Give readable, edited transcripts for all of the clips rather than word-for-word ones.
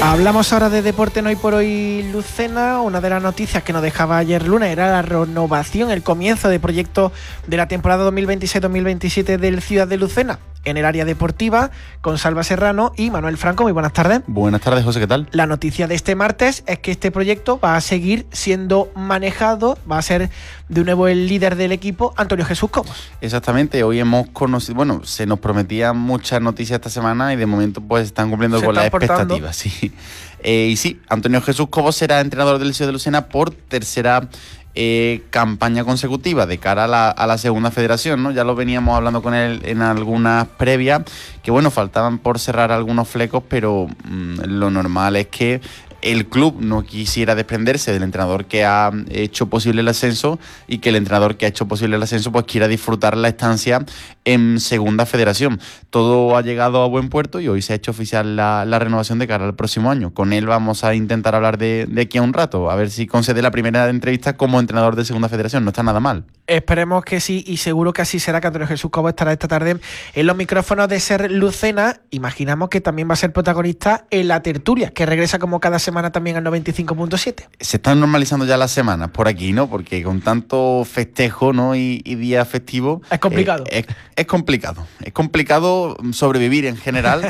Hablamos ahora de deporte en Hoy por Hoy Lucena. Una de las noticias que nos dejaba ayer lunes era la renovación, el comienzo de proyecto de la temporada 2026-2027 del Ciudad de Lucena en el área deportiva, con Salva Serrano y Manuel Franco. Muy buenas tardes. Buenas tardes, José, ¿qué tal? La noticia de este martes es que este proyecto va a seguir siendo manejado, va a ser de nuevo el líder del equipo, Antonio Jesús Cobos. Exactamente, hoy hemos conocido, se nos prometían muchas noticias esta semana y de momento pues están cumpliendo con las expectativas. Sí. Y sí, Antonio Jesús Cobos será entrenador del Ciudad de Lucena por tercera campaña consecutiva de cara a la segunda federación, ¿no? Ya lo veníamos hablando con él en algunas previas, que faltaban por cerrar algunos flecos, pero lo normal es que el club no quisiera desprenderse del entrenador que ha hecho posible el ascenso y que el entrenador que ha hecho posible el ascenso pues quiera disfrutar la estancia en segunda federación. Todo ha llegado a buen puerto y hoy se ha hecho oficial la renovación de cara al próximo año. Con él vamos a intentar hablar de aquí a un rato, a ver si concede la primera entrevista como entrenador de segunda federación. No está nada mal. Esperemos que sí, y seguro que así será, que Antonio Jesús Cobos estará esta tarde en los micrófonos de Ser Lucena. Imaginamos que también va a ser protagonista en la tertulia, que regresa como cada semana también al 95.7. Se están normalizando ya las semanas por aquí, ¿no? Porque con tanto festejo, ¿no? y día festivo... Es complicado. Es complicado. Es complicado sobrevivir en general,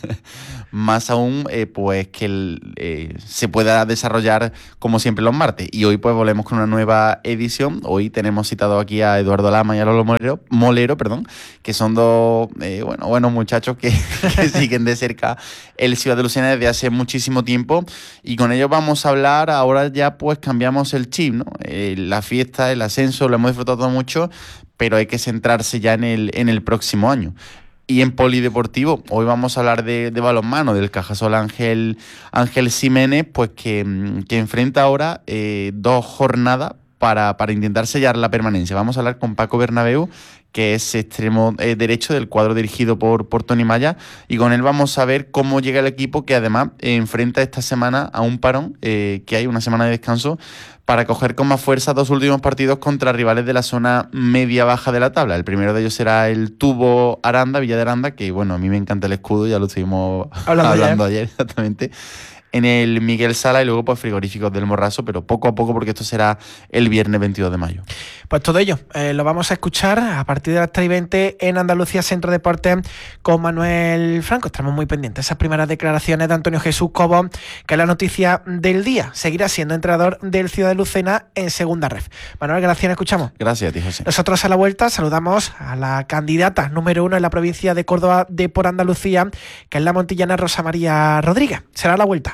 más aún pues que se pueda desarrollar como siempre los martes. Y hoy pues volvemos con una nueva edición. Hoy tenemos citado aquí a Eduardo Lama y a Lolo Molero, que son dos buenos muchachos que siguen de cerca el Ciudad de Lucena desde hace muchísimo tiempo, y con ellos vamos a hablar. Ahora ya pues cambiamos el chip, ¿no? La fiesta, el ascenso, lo hemos disfrutado mucho, pero hay que centrarse ya en el próximo año. Y en polideportivo, hoy vamos a hablar de balonmano, del Cajasol Ángel Ximénez, pues que enfrenta ahora 2 jornadas para intentar sellar la permanencia. Vamos a hablar con Paco Bernabéu, que es extremo derecho del cuadro dirigido por Tony Maya, y con él vamos a ver cómo llega el equipo, que además enfrenta esta semana a un parón, que hay una semana de descanso, para coger con más fuerza 2 últimos partidos contra rivales de la zona media-baja de la tabla. El primero de ellos será el Tubo Aranda, Villa de Aranda, que a mí me encanta el escudo, ya lo estuvimos hablando ayer, exactamente, en el Miguel Sala, y luego pues Frigoríficos del Morrazo, pero poco a poco, porque esto será el viernes 22 de mayo. Pues todo ello lo vamos a escuchar a partir de las 3:20 en Andalucía Centro Deporte con Manuel Franco. Estamos muy pendientes de esas primeras declaraciones de Antonio Jesús Cobos, que es la noticia del día. Seguirá siendo entrenador del Ciudad de Lucena en segunda ref. Manuel, gracias, escuchamos. Gracias a ti, José. Nosotros a la vuelta saludamos a la candidata número 1 en la provincia de Córdoba de Por Andalucía, que es la montillana Rosa María Rodríguez. Será a la vuelta.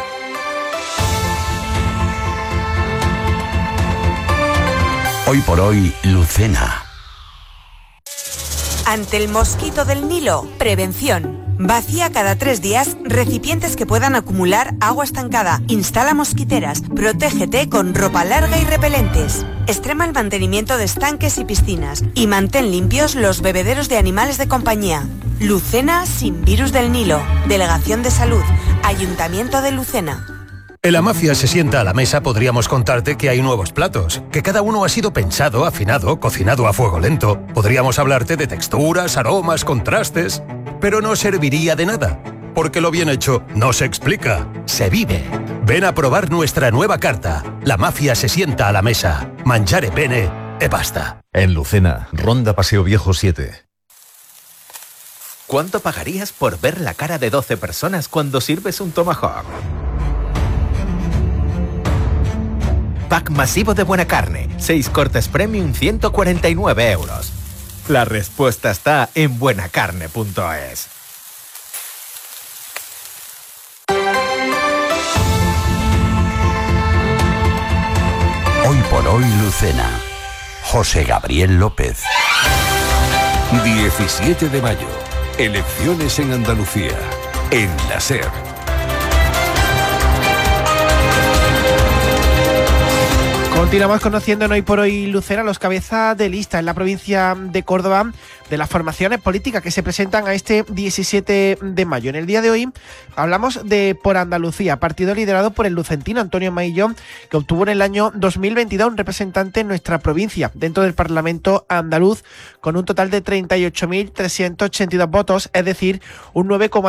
Hoy por hoy, Lucena. Ante el mosquito del Nilo, prevención. Vacía cada 3 días recipientes que puedan acumular agua estancada. Instala mosquiteras. Protégete con ropa larga y repelentes. Extrema el mantenimiento de estanques y piscinas. Y mantén limpios los bebederos de animales de compañía. Lucena sin virus del Nilo. Delegación de Salud. Ayuntamiento de Lucena. En la Mafia se sienta a la mesa podríamos contarte que hay nuevos platos, que cada uno ha sido pensado, afinado, cocinado a fuego lento. Podríamos hablarte de texturas, aromas, contrastes, pero no serviría de nada, porque lo bien hecho no se explica, se vive. Ven a probar nuestra nueva carta. La Mafia se sienta a la mesa. Mangiare bene e basta. En Lucena, Ronda Paseo Viejo 7. ¿Cuánto pagarías por ver la cara de 12 personas cuando sirves un tomahawk? Pack masivo de buena carne, 6 cortes premium, 149 euros. La respuesta está en buenacarne.es. Hoy por hoy, Lucena. José Gabriel López. 17 de mayo. Elecciones en Andalucía. En la SER. Continuamos conociendo en Hoy por Hoy Lucena los cabezas de lista en la provincia de Córdoba de las formaciones políticas que se presentan a este 17 de mayo. En el día de hoy hablamos de Por Andalucía, partido liderado por el lucentino Antonio Maillo, que obtuvo en el año 2022 un representante en nuestra provincia dentro del Parlamento andaluz con un total de 38.382 votos, es decir, un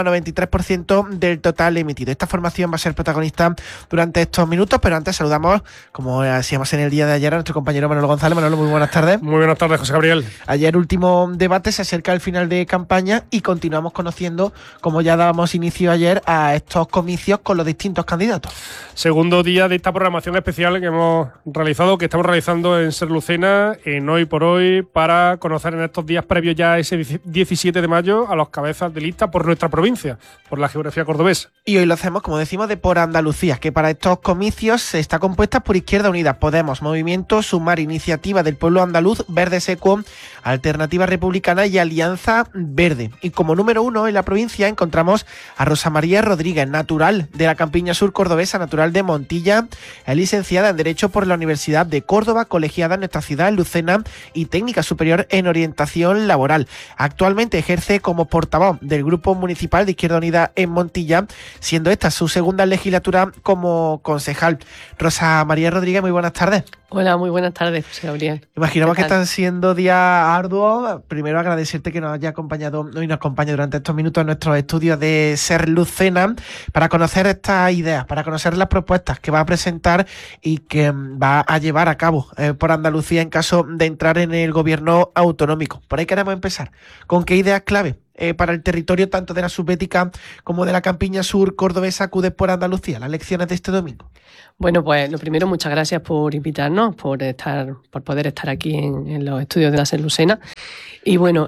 9,93% del total emitido. Esta formación va a ser protagonista durante estos minutos, pero antes saludamos, como hacíamos en el día de ayer, a nuestro compañero Manolo González. Manolo, muy buenas tardes. Muy buenas tardes, José Gabriel. Ayer último debate, se acerca el final de campaña y continuamos conociendo, como ya dábamos inicio ayer, a estos comicios con los distintos candidatos. Segundo día de esta programación especial que estamos realizando en Ser Lucena, en Hoy por Hoy, para conocer en estos días previos ya a ese 17 de mayo a los cabezas de lista por nuestra provincia, por la geografía cordobesa. Y hoy lo hacemos, como decimos, de Por Andalucía, que para estos comicios está compuesta por Izquierda Unida, Podemos, Movimiento Sumar, Iniciativa del Pueblo Andaluz, Verde Secuo, Alternativa Republicana y Alianza Verde. Y como número 1 en la provincia encontramos a Rosa María Rodríguez, natural de la Campiña Sur cordobesa, natural de Montilla, es licenciada en Derecho por la Universidad de Córdoba, colegiada en nuestra ciudad, en Lucena, y técnica superior en orientación laboral. Actualmente ejerce como portavoz del Grupo Municipal de Izquierda Unida en Montilla, siendo esta su segunda legislatura como concejal. Rosa María Rodríguez, muy buenas tardes. Hola, muy buenas tardes, José Gabriel. Imaginamos que están siendo días arduos. Primero agradecerte que nos haya acompañado y nos acompañe durante estos minutos en nuestros estudios de Ser Lucena para conocer estas ideas, para conocer las propuestas que va a presentar y que va a llevar a cabo por Andalucía en caso de entrar en el gobierno autonómico. Por ahí queremos empezar. ¿Con qué ideas clave para el territorio tanto de la Subbética como de la Campiña Sur cordobesa acude Por Andalucía las elecciones de este domingo? Bueno, pues lo primero, muchas gracias por invitarnos, por poder estar aquí en los estudios de la Ser Lucena. Y bueno,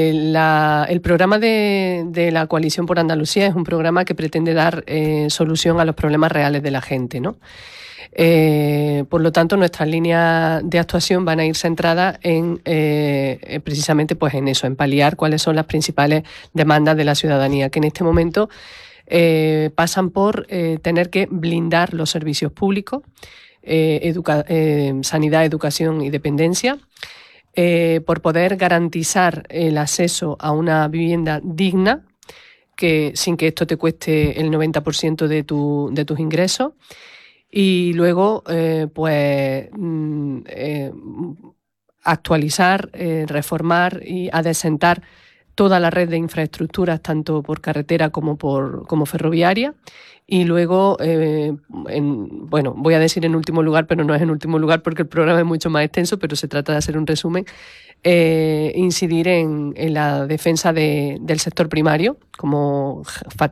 el programa de la Coalición por Andalucía es un programa que pretende dar solución a los problemas reales de la gente, ¿no? Por lo tanto, nuestras líneas de actuación van a ir centradas en precisamente pues en eso, en paliar cuáles son las principales demandas de la ciudadanía, que en este momento pasan por tener que blindar los servicios públicos, sanidad, educación y dependencia, por poder garantizar el acceso a una vivienda digna, sin que esto te cueste el 90% de tus ingresos. Y luego, actualizar, reformar y adecentar toda la red de infraestructuras, tanto por carretera como ferroviaria. Y luego, voy a decir en último lugar, pero no es en último lugar porque el programa es mucho más extenso, pero se trata de hacer un resumen, incidir en la defensa del sector primario como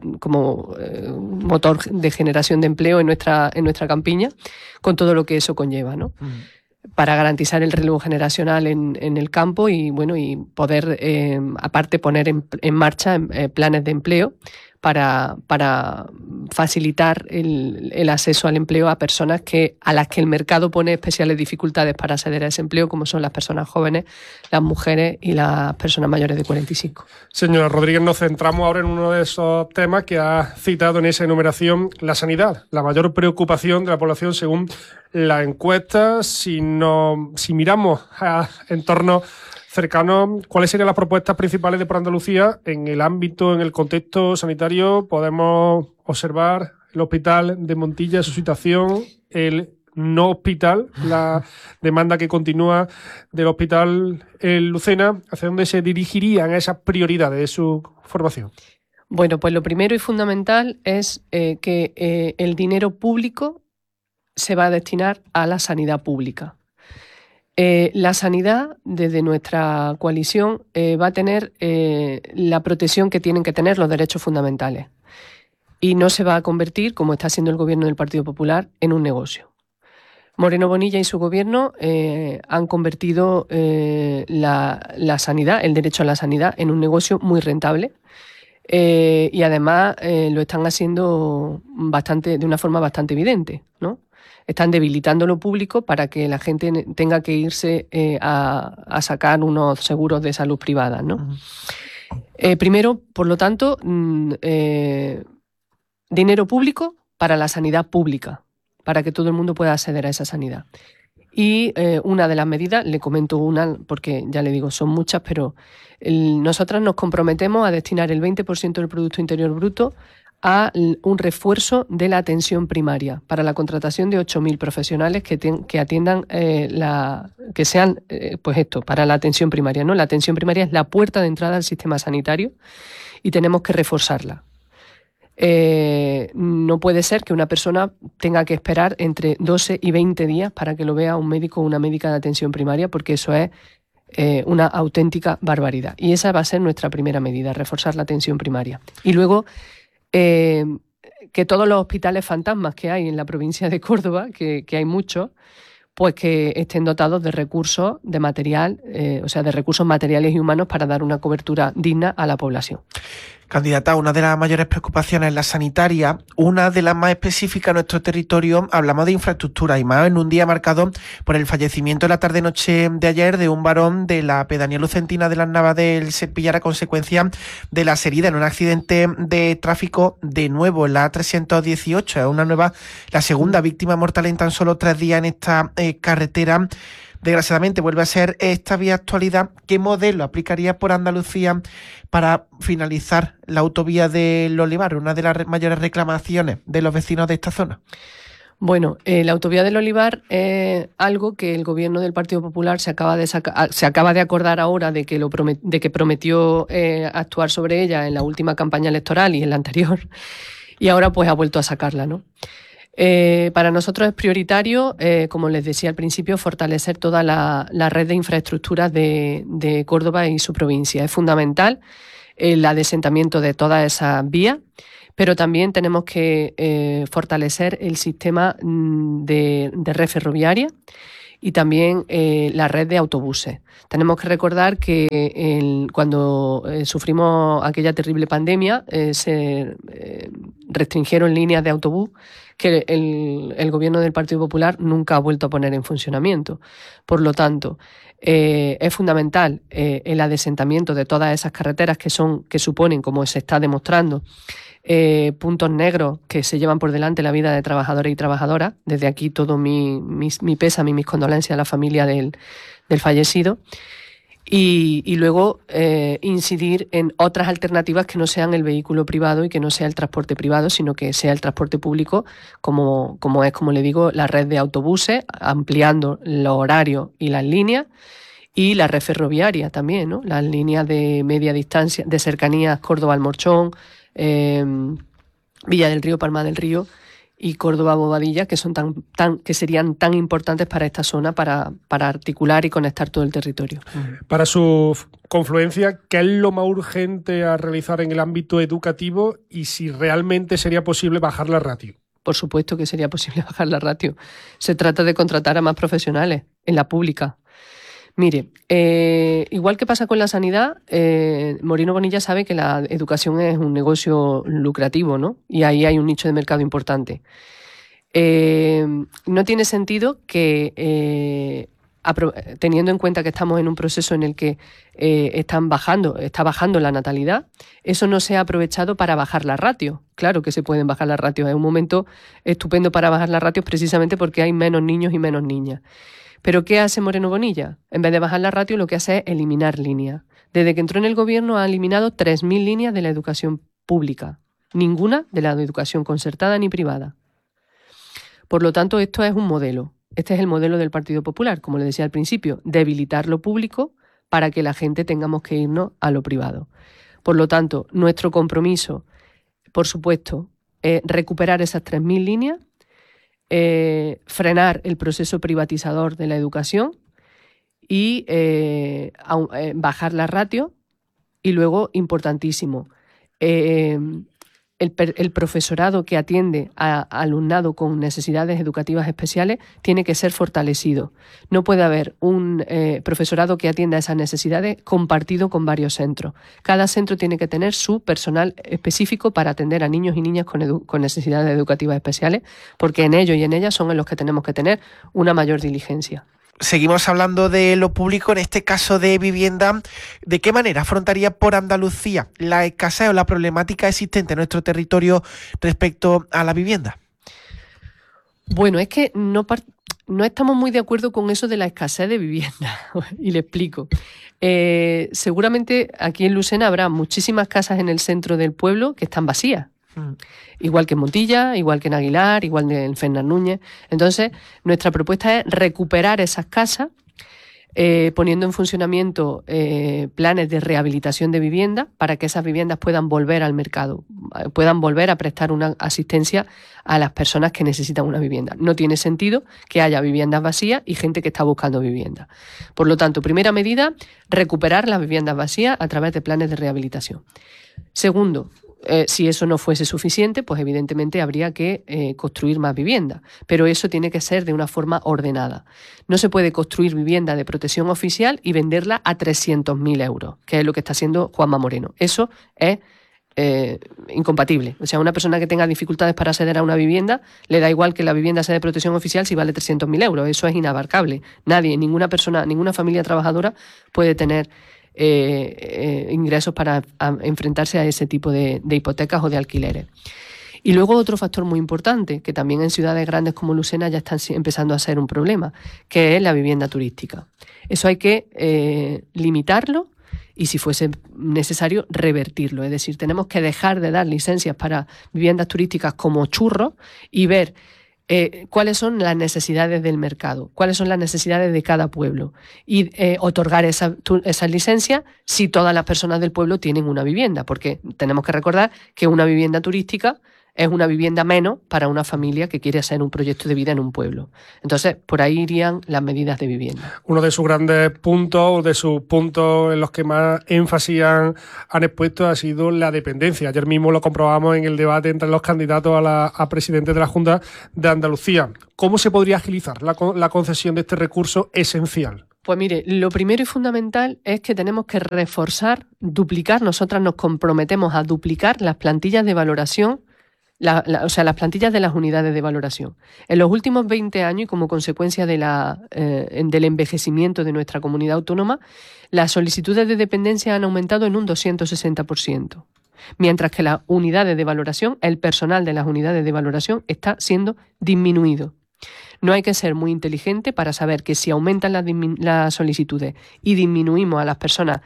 motor de generación de empleo en nuestra campiña, con todo lo que eso conlleva, ¿no? Para garantizar el relevo generacional en el campo y poder aparte poner en marcha planes de empleo para facilitar el acceso al empleo a personas a las que el mercado pone especiales dificultades para acceder a ese empleo, como son las personas jóvenes, las mujeres y las personas mayores de 45. Señora Rodríguez, nos centramos ahora en uno de esos temas que ha citado en esa enumeración, la sanidad, la mayor preocupación de la población según la encuesta. Si miramos a entornos cercanos, ¿cuáles serían las propuestas principales de Por Andalucía en el ámbito, en el contexto sanitario? Podemos observar el hospital de Montilla, su situación, el no hospital, la demanda que continúa del hospital en Lucena. ¿Hacia dónde se dirigirían esas prioridades de su formación? Bueno, pues lo primero y fundamental es que el dinero público se va a destinar a la sanidad pública. La sanidad, desde nuestra coalición, va a tener la protección que tienen que tener los derechos fundamentales y no se va a convertir, como está haciendo el gobierno del Partido Popular, en un negocio. Moreno Bonilla y su gobierno han convertido la sanidad, el derecho a la sanidad, en un negocio muy rentable y además lo están haciendo de una forma bastante evidente, ¿no? Están debilitando lo público para que la gente tenga que irse a sacar unos seguros de salud privada, ¿no? Primero, por lo tanto, dinero público para la sanidad pública, para que todo el mundo pueda acceder a esa sanidad. Y una de las medidas, le comento una porque ya le digo, son muchas, pero nosotras nos comprometemos a destinar el 20% del Producto Interior Bruto a un refuerzo de la atención primaria para la contratación de 8.000 profesionales que atiendan, que sean, pues esto, para la atención primaria, ¿no? La atención primaria es la puerta de entrada al sistema sanitario y tenemos que reforzarla. No puede ser que una persona tenga que esperar entre 12 y 20 días para que lo vea un médico o una médica de atención primaria, porque eso es una auténtica barbaridad. Y esa va a ser nuestra primera medida, reforzar la atención primaria. Y luego, que todos los hospitales fantasmas que hay en la provincia de Córdoba, que hay muchos, pues que estén dotados de recursos, de material, o sea, de recursos materiales y humanos para dar una cobertura digna a la población. Candidata, una de las mayores preocupaciones es la sanitaria, una de las más específicas en nuestro territorio. Hablamos de infraestructura y más en un día marcado por el fallecimiento en la tarde-noche de ayer de un varón de la pedanía lucentina de las Navas del Sepillar a consecuencia de las heridas en un accidente de tráfico, de nuevo en la A318. Es la segunda víctima mortal en tan solo 3 días en esta carretera. Desgraciadamente vuelve a ser esta vía actualidad. ¿Qué modelo aplicaría por Andalucía para finalizar la autovía del Olivar, una de las mayores reclamaciones de los vecinos de esta zona? Bueno, la autovía del Olivar es algo que el gobierno del Partido Popular se acaba de acordar ahora de que prometió actuar sobre ella en la última campaña electoral y en la anterior, y ahora pues ha vuelto a sacarla, ¿no? Para nosotros es prioritario, como les decía al principio, fortalecer toda la red de infraestructuras de Córdoba y su provincia. Es fundamental el adesentamiento de todas esas vías, pero también tenemos que fortalecer el sistema de red ferroviaria y también la red de autobuses. Tenemos que recordar que cuando sufrimos aquella terrible pandemia se restringieron líneas de autobús que el gobierno del Partido Popular nunca ha vuelto a poner en funcionamiento. Por lo tanto, es fundamental el adesentamiento de todas esas carreteras que suponen, como se está demostrando, puntos negros que se llevan por delante la vida de trabajadores y trabajadoras. Desde aquí todo mi pésame y mis condolencias a la familia del fallecido. Y luego incidir en otras alternativas que no sean el vehículo privado y que no sea el transporte privado, sino que sea el transporte público, como le digo, la red de autobuses, ampliando los horarios y las líneas, y la red ferroviaria también, ¿no? Las líneas de media distancia, de cercanías Córdoba-Almorchón, Villa del Río, Palma del Río y Córdoba-Bobadilla, que son que serían tan importantes para esta zona para articular y conectar todo el territorio. Para su confluencia, ¿qué es lo más urgente a realizar en el ámbito educativo y si realmente sería posible bajar la ratio? Por supuesto que sería posible bajar la ratio. Se trata de contratar a más profesionales en la pública. Mire, igual que pasa con la sanidad, Moreno Bonilla sabe que la educación es un negocio lucrativo, ¿no? Y ahí hay un nicho de mercado importante. No tiene sentido que, teniendo en cuenta que estamos en un proceso en el que está bajando la natalidad, eso no sea aprovechado para bajar la ratio. Claro que se pueden bajar las ratios. Es un momento estupendo para bajar las ratios precisamente porque hay menos niños y menos niñas. ¿Pero qué hace Moreno Bonilla? En vez de bajar la ratio, lo que hace es eliminar líneas. Desde que entró en el gobierno ha eliminado 3.000 líneas de la educación pública. Ninguna de la educación concertada ni privada. Por lo tanto, esto es un modelo. Este es el modelo del Partido Popular, como le decía al principio, debilitar lo público para que la gente tengamos que irnos a lo privado. Por lo tanto, nuestro compromiso, por supuesto, es recuperar esas 3.000 líneas, frenar el proceso privatizador de la educación y bajar la ratio. Y luego, importantísimo, el profesorado que atiende a alumnado con necesidades educativas especiales tiene que ser fortalecido. No puede haber un profesorado que atienda a esas necesidades compartido con varios centros. Cada centro tiene que tener su personal específico para atender a niños y niñas con necesidades educativas especiales, porque en ellos y en ellas son en los que tenemos que tener una mayor diligencia. Seguimos hablando de lo público, en este caso de vivienda. ¿De qué manera afrontaría por Andalucía la escasez o la problemática existente en nuestro territorio respecto a la vivienda? Bueno, es que no no estamos muy de acuerdo con eso de la escasez de vivienda. Y le explico. Seguramente aquí en Lucena habrá muchísimas casas en el centro del pueblo que están vacías. Igual que en Montilla, igual que en Aguilar, igual que en Fernández Núñez. Entonces, nuestra propuesta es recuperar esas casas, poniendo en funcionamiento planes de rehabilitación de vivienda para que esas viviendas puedan volver al mercado, puedan volver a prestar una asistencia a las personas que necesitan una vivienda. No tiene sentido que haya viviendas vacías y gente que está buscando vivienda. Por lo tanto, primera medida, recuperar las viviendas vacías a través de planes de rehabilitación. Segundo, si eso no fuese suficiente, pues evidentemente habría que construir más vivienda. Pero eso tiene que ser de una forma ordenada. No se puede construir vivienda de protección oficial y venderla a 300.000 euros, que es lo que está haciendo Juanma Moreno. Eso es incompatible. O sea, una persona que tenga dificultades para acceder a una vivienda, le da igual que la vivienda sea de protección oficial si vale 300.000 euros. Eso es inabarcable. Nadie, ninguna persona, ninguna familia trabajadora puede tener ingresos para enfrentarse a ese tipo de hipotecas o de alquileres. Y luego otro factor muy importante, que también en ciudades grandes como Lucena ya están empezando a ser un problema, que es la vivienda turística. Eso hay que limitarlo y, si fuese necesario, revertirlo. Es decir, tenemos que dejar de dar licencias para viviendas turísticas como churros y ver cuáles son las necesidades del mercado, cuáles son las necesidades de cada pueblo y otorgar esas licencias si todas las personas del pueblo tienen una vivienda, porque tenemos que recordar que una vivienda turística es una vivienda menos para una familia que quiere hacer un proyecto de vida en un pueblo. Entonces, por ahí irían las medidas de vivienda. Uno de sus grandes puntos, de sus puntos en los que más énfasis han expuesto, ha sido la dependencia. Ayer mismo lo comprobamos en el debate entre los candidatos a presidente de la Junta de Andalucía. ¿Cómo se podría agilizar la concesión de este recurso esencial? Pues mire, lo primero y fundamental es que tenemos que reforzar, duplicar. Nosotras nos comprometemos a duplicar las plantillas de valoración, o sea, las plantillas de las unidades de valoración. En los últimos 20 años, y como consecuencia del envejecimiento de nuestra comunidad autónoma, las solicitudes de dependencia han aumentado en un 260%, mientras que las unidades de valoración, el personal de las unidades de valoración está siendo disminuido. No hay que ser muy inteligente para saber que si aumentan las solicitudes y disminuimos a las personas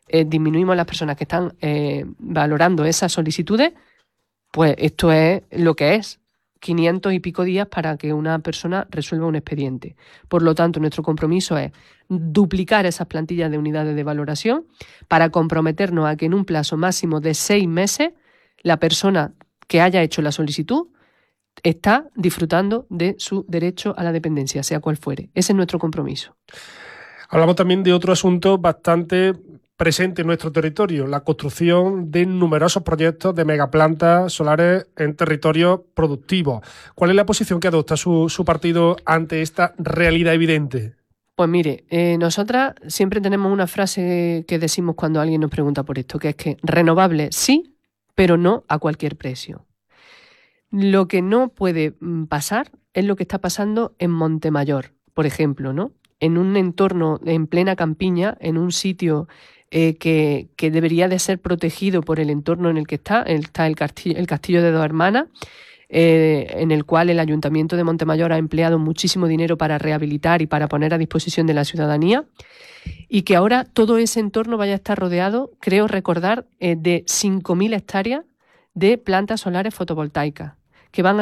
que están valorando esas solicitudes, pues esto es lo que es, 500 y pico días para que una persona resuelva un expediente. Por lo tanto, nuestro compromiso es duplicar esas plantillas de unidades de valoración para comprometernos a que en un plazo máximo de 6 meses la persona que haya hecho la solicitud está disfrutando de su derecho a la dependencia, sea cual fuere. Ese es nuestro compromiso. Hablamos también de otro asunto bastante presente en nuestro territorio, la construcción de numerosos proyectos de megaplantas solares en territorios productivos. ¿Cuál es la posición que adopta su partido ante esta realidad evidente? Pues mire, nosotras siempre tenemos una frase que decimos cuando alguien nos pregunta por esto, que es que renovable sí, pero no a cualquier precio. Lo que no puede pasar es lo que está pasando en Montemayor, por ejemplo, ¿no? En un entorno en plena campiña, en un sitio que debería de ser protegido por el entorno en el que está el Castillo de Dos Hermanas, en el cual el Ayuntamiento de Montemayor ha empleado muchísimo dinero para rehabilitar y para poner a disposición de la ciudadanía, y que ahora todo ese entorno vaya a estar rodeado, creo recordar, de 5.000 hectáreas de plantas solares fotovoltaicas, que van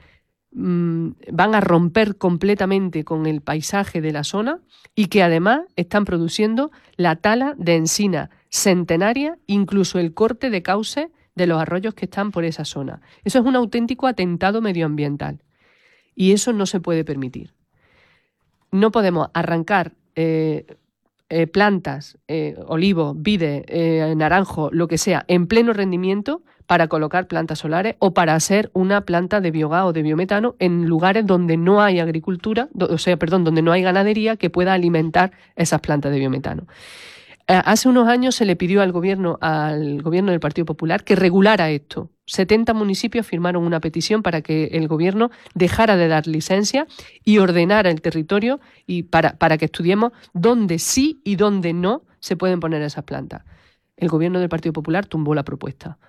a romper completamente con el paisaje de la zona y que además están produciendo la tala de encina centenaria, incluso el corte de cauces de los arroyos que están por esa zona. Eso es un auténtico atentado medioambiental y eso no se puede permitir. No podemos arrancar plantas, olivos, vides, naranjo, lo que sea, en pleno rendimiento para colocar plantas solares o para hacer una planta de biogás o de biometano en lugares donde no hay agricultura, donde no hay ganadería que pueda alimentar esas plantas de biometano. Hace unos años se le pidió al gobierno del Partido Popular que regulara esto. 70 municipios firmaron una petición para que el gobierno dejara de dar licencias y ordenara el territorio y para que estudiemos dónde sí y dónde no se pueden poner esas plantas. El gobierno del Partido Popular tumbó la propuesta,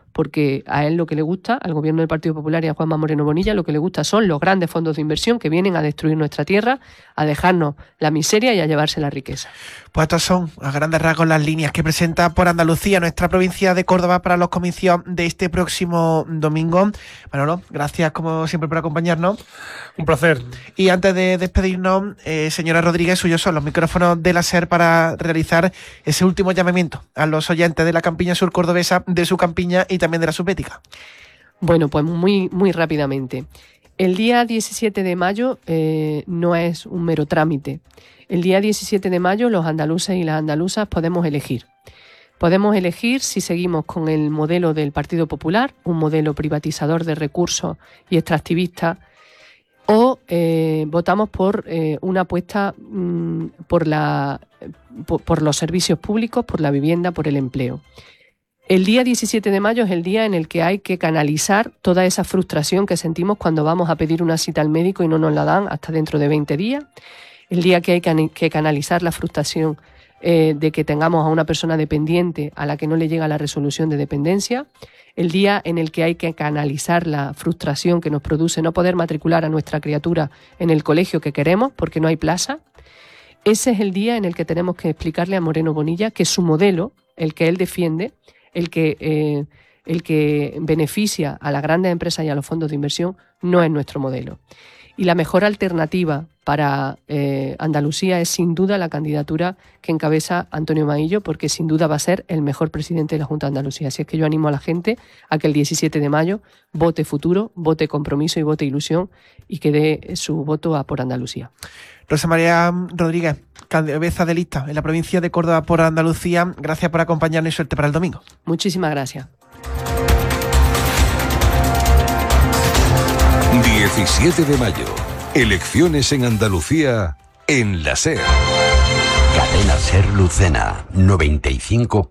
porque a él lo que le gusta, al gobierno del Partido Popular y a Juanma Moreno Bonilla, lo que le gusta son los grandes fondos de inversión que vienen a destruir nuestra tierra, a dejarnos la miseria y a llevarse la riqueza. Pues estas son, a grandes rasgos, las líneas que presenta Por Andalucía, nuestra provincia de Córdoba, para los comicios de este próximo domingo. Manolo, gracias como siempre por acompañarnos. Un placer. Y antes de despedirnos, señora Rodríguez, suyos son los micrófonos de la SER para realizar ese último llamamiento a los oyentes de la campiña sur cordobesa, de su campiña y también de la subbética. Bueno, pues muy rápidamente. El día 17 de mayo no es un mero trámite. El día 17 de mayo los andaluces y las andaluzas podemos elegir. Podemos elegir si seguimos con el modelo del Partido Popular, un modelo privatizador de recursos y extractivista, o votamos por una apuesta por los servicios públicos, por la vivienda, por el empleo. El día 17 de mayo es el día en el que hay que canalizar toda esa frustración que sentimos cuando vamos a pedir una cita al médico y no nos la dan hasta dentro de 20 días. El día que hay que canalizar la frustración de que tengamos a una persona dependiente a la que no le llega la resolución de dependencia. El día en el que hay que canalizar la frustración que nos produce no poder matricular a nuestra criatura en el colegio que queremos porque no hay plaza. Ese es el día en el que tenemos que explicarle a Moreno Bonilla que su modelo, el que él defiende, el que beneficia a las grandes empresas y a los fondos de inversión, no es nuestro modelo. Y la mejor alternativa para Andalucía es sin duda la candidatura que encabeza Antonio Maillo, porque sin duda va a ser el mejor presidente de la Junta de Andalucía. Así es que yo animo a la gente a que el 17 de mayo vote futuro, vote compromiso y vote ilusión y que dé su voto a Por Andalucía. Rosa María Rodríguez, cabeza de lista en la provincia de Córdoba por Andalucía, gracias por acompañarnos y suerte para el domingo. Muchísimas gracias. 17 de mayo. Elecciones en Andalucía en la SER. Cadena SER Lucena 95.